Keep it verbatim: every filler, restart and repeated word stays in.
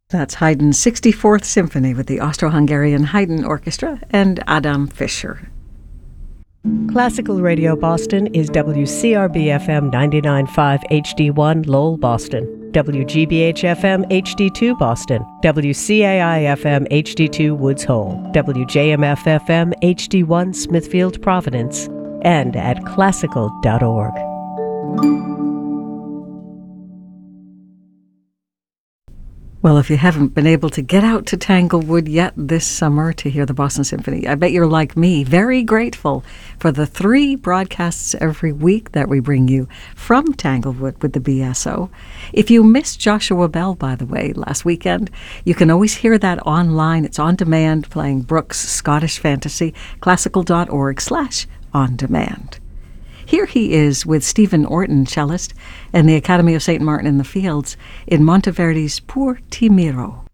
That's Haydn's sixty-fourth Symphony with the Austro-Hungarian Haydn Orchestra and Adam Fischer. Classical Radio Boston is W C R B F M ninety-nine point five H D one Lowell, Boston, W G B H F M H D two Boston, W C A I F M H D two Woods Hole, W J M F F M H D one Smithfield, Providence, and at classical dot org. Well, if you haven't been able to get out to Tanglewood yet this summer to hear the Boston Symphony, I bet you're like me, very grateful for the three broadcasts every week that we bring you from Tanglewood with the B S O. If you missed Joshua Bell, by the way, last weekend, you can always hear that online. It's on demand, playing Brooks Scottish Fantasy, classical dot org slash on demand. Here he is with Stephen Orton, cellist, and the Academy of Saint Martin in the Fields in Monteverdi's Pour Ti Miro.